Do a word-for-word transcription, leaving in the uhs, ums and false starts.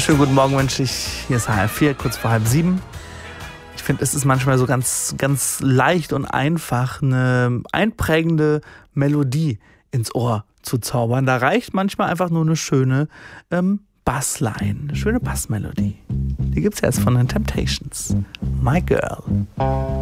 Schönen guten Morgen wünsche ich. Hier ist H R vier, kurz vor halb sieben. Ich finde, es ist manchmal so ganz, ganz leicht und einfach, eine einprägende Melodie ins Ohr zu zaubern. Da reicht manchmal einfach nur eine schöne ähm, Bassline, eine schöne Bassmelodie. Die gibt es ja jetzt von den Temptations. My Girl.